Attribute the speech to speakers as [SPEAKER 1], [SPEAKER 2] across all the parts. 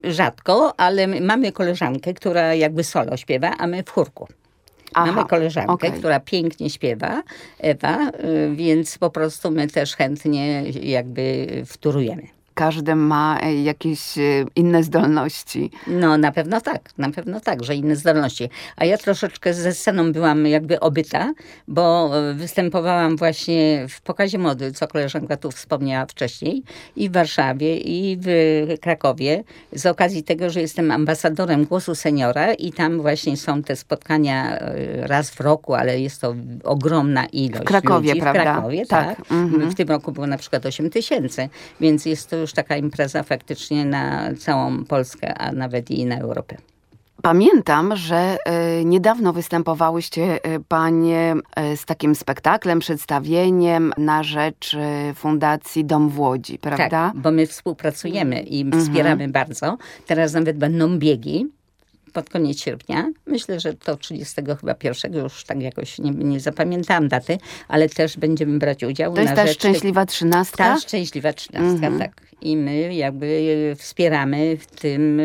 [SPEAKER 1] Rzadko, ale mamy koleżankę, która jakby solo śpiewa, a my w chórku.
[SPEAKER 2] Aha,
[SPEAKER 1] Mamy koleżankę,
[SPEAKER 2] okej.
[SPEAKER 1] która pięknie śpiewa, Ewa, więc po prostu my też chętnie jakby wtórujemy.
[SPEAKER 2] Każdy ma jakieś inne zdolności.
[SPEAKER 1] No na pewno tak, że inne zdolności. A ja troszeczkę ze sceną byłam jakby obyta, bo występowałam właśnie w Pokazie Mody, co koleżanka tu wspomniała wcześniej, i w Warszawie, i w Krakowie, z okazji tego, że jestem ambasadorem Głosu Seniora i tam właśnie są te spotkania raz w roku, ale jest to ogromna ilość
[SPEAKER 2] W Krakowie,
[SPEAKER 1] ludzi.
[SPEAKER 2] prawda?
[SPEAKER 1] W Krakowie,
[SPEAKER 2] Tak.
[SPEAKER 1] tak.
[SPEAKER 2] Mhm.
[SPEAKER 1] W tym roku było na przykład 8 000, więc jest to już taka impreza faktycznie na całą Polskę, a nawet i na Europę.
[SPEAKER 2] Pamiętam, że niedawno występowałyście panie z takim spektaklem, przedstawieniem na rzecz Fundacji Dom w Łodzi, prawda?
[SPEAKER 1] Tak, bo my współpracujemy i wspieramy bardzo. Teraz nawet będą biegi pod koniec sierpnia. Myślę, że to 31 już tak jakoś nie zapamiętałam daty, ale też będziemy brać udział.
[SPEAKER 2] To jest
[SPEAKER 1] na
[SPEAKER 2] ta
[SPEAKER 1] rzecz
[SPEAKER 2] szczęśliwa 13?
[SPEAKER 1] Ta szczęśliwa 13, tak. I my jakby wspieramy w tym,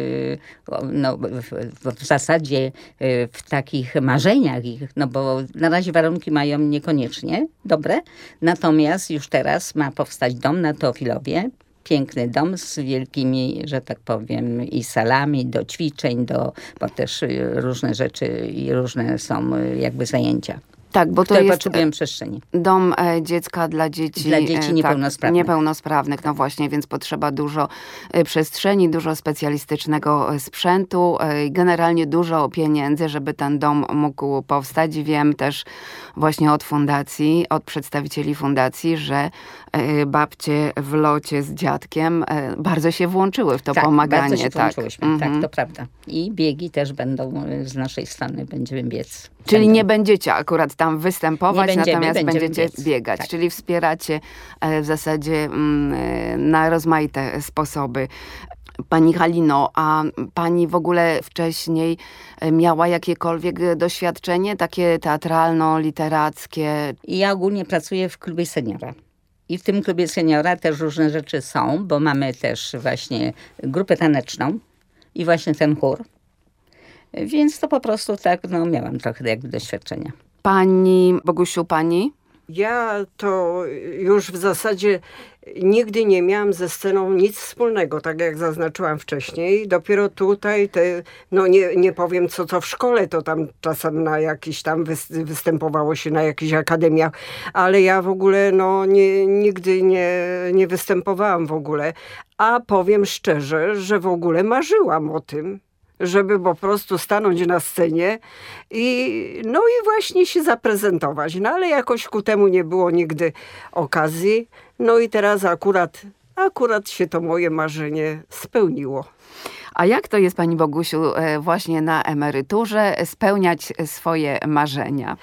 [SPEAKER 1] no, w zasadzie w takich marzeniach ich, no bo na razie warunki mają niekoniecznie dobre, natomiast już teraz ma powstać dom na Teofilowie. Piękny dom z wielkimi, że tak powiem, i salami do ćwiczeń, bo też różne rzeczy i różne są jakby zajęcia.
[SPEAKER 2] Tak, bo to
[SPEAKER 1] które
[SPEAKER 2] jest
[SPEAKER 1] potrzebują przestrzeni.
[SPEAKER 2] dom dziecka dla dzieci.
[SPEAKER 1] Dla dzieci niepełnosprawnych.
[SPEAKER 2] Tak, niepełnosprawnych, no właśnie, więc potrzeba dużo przestrzeni, dużo specjalistycznego sprzętu, generalnie dużo pieniędzy, żeby ten dom mógł powstać. Wiem też właśnie od fundacji, od przedstawicieli fundacji, że babcie w locie z dziadkiem bardzo się włączyły w to pomaganie.
[SPEAKER 1] Bardzo się
[SPEAKER 2] tak,
[SPEAKER 1] włączyłyśmy, tak, to prawda. I biegi też będą z naszej strony, będziemy biec.
[SPEAKER 2] Czyli nie będziecie akurat tam występować, natomiast
[SPEAKER 1] będziemy
[SPEAKER 2] będziecie
[SPEAKER 1] biec.
[SPEAKER 2] biegać.
[SPEAKER 1] Tak.
[SPEAKER 2] Czyli wspieracie w zasadzie na rozmaite sposoby. Pani Halino, a pani w ogóle wcześniej miała jakiekolwiek doświadczenie, takie teatralno-literackie?
[SPEAKER 1] I ja ogólnie pracuję w klubie seniora. I w tym klubie seniora też różne rzeczy są, bo mamy też właśnie grupę taneczną i właśnie ten chór. Więc to po prostu tak, no miałam trochę jakby doświadczenia.
[SPEAKER 2] Pani Bogusiu, pani?
[SPEAKER 3] Ja to już w zasadzie nigdy nie miałam ze sceną nic wspólnego, tak jak zaznaczyłam wcześniej. Dopiero tutaj, no nie powiem co w szkole, to tam czasem na jakiś tam występowało się na jakichś akademiach, ale ja w ogóle no nigdy nie występowałam w ogóle. A powiem szczerze, że w ogóle marzyłam o tym, żeby po prostu stanąć na scenie i właśnie się zaprezentować. No ale jakoś ku temu nie było nigdy okazji. No i teraz akurat się to moje marzenie spełniło.
[SPEAKER 2] A jak to jest, pani Bogusiu, właśnie na emeryturze spełniać swoje marzenia?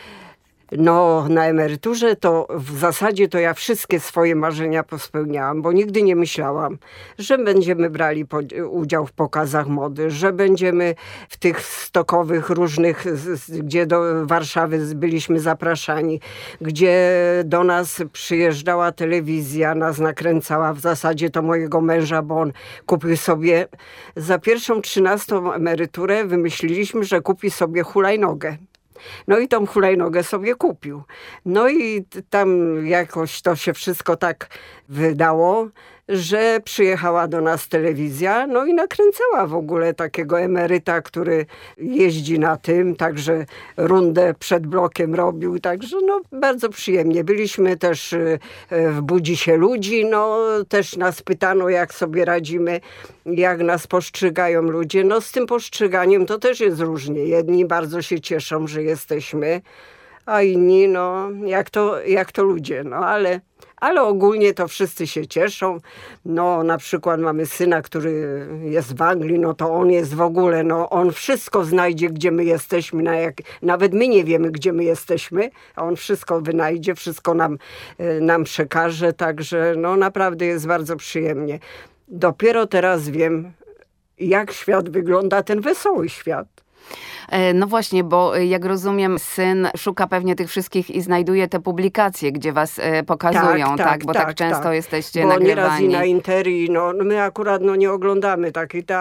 [SPEAKER 3] No, na emeryturze to w zasadzie to ja wszystkie swoje marzenia pospełniałam, bo nigdy nie myślałam, że będziemy brali udział w pokazach mody, że będziemy w tych stokowych różnych, gdzie do Warszawy byliśmy zapraszani, gdzie do nas przyjeżdżała telewizja, nas nakręcała, w zasadzie to mojego męża, bo on kupił sobie za pierwszą 13. emeryturę wymyśliliśmy, że kupi sobie hulajnogę. No i tą hulajnogę sobie kupił. No i tam jakoś to się wszystko tak wydało, że przyjechała do nas telewizja, no i nakręcała w ogóle takiego emeryta, który jeździ na tym, także rundę przed blokiem robił, także no bardzo przyjemnie. Byliśmy też w Budzi się ludzi, no też nas pytano, jak sobie radzimy, jak nas postrzygają ludzie. No z tym postrzyganiem to też jest różnie. Jedni bardzo się cieszą, że jesteśmy, a inni no jak to ludzie, no ale ogólnie to wszyscy się cieszą. No na przykład mamy syna, który jest w Anglii, no to on jest w ogóle, no on wszystko znajdzie, gdzie my jesteśmy, nawet my nie wiemy, gdzie my jesteśmy, a on wszystko wynajdzie, wszystko nam przekaże, także no naprawdę jest bardzo przyjemnie. Dopiero teraz wiem, jak świat wygląda, ten wesoły świat.
[SPEAKER 2] No właśnie, bo jak rozumiem, syn szuka pewnie tych wszystkich i znajduje te publikacje, gdzie was pokazują, tak? Bo tak często jesteście
[SPEAKER 3] bo
[SPEAKER 2] nagrywani.
[SPEAKER 3] Bo nieraz i na Interi, no my akurat nie oglądamy takich